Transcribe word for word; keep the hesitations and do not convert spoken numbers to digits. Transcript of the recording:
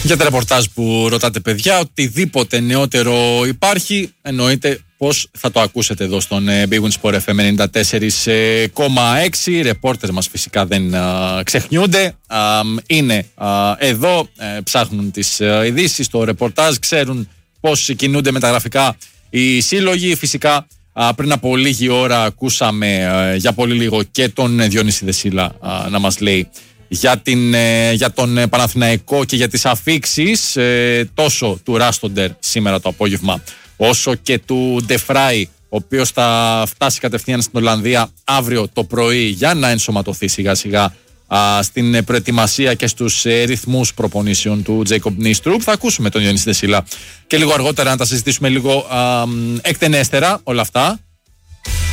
Για τα ρεπορτάζ που ρωτάτε, παιδιά, οτιδήποτε νεότερο υπάρχει, εννοείται πως θα το ακούσετε εδώ στον Big Win Sport εφ εμ ενενήντα τέσσερα κόμμα έξι. Οι ρεπόρτερ μας φυσικά δεν α, ξεχνιούνται. Α, είναι α, εδώ, ε, ψάχνουν τις α, ειδήσεις, το ρεπορτάζ, ξέρουν πώς κινούνται μεταγραφικά οι σύλλογοι. Φυσικά α, πριν από λίγη ώρα ακούσαμε α, για πολύ λίγο και τον Διονύση Δεσίλα α, να μας λέει για, την, για τον Παναθηναϊκό και για τις αφίξεις ε, τόσο του Ράστοντερ σήμερα το απόγευμα όσο και του Ντεφράι, ο οποίος θα φτάσει κατευθείαν στην Ολλανδία αύριο το πρωί για να ενσωματωθεί σιγά σιγά α, στην προετοιμασία και στους ε, ρυθμούς προπονήσεων του Τζέικομπ Νίστρουπ. Θα ακούσουμε τον Διονύση Δεσίλα και λίγο αργότερα να τα συζητήσουμε λίγο α, εκτενέστερα όλα αυτά.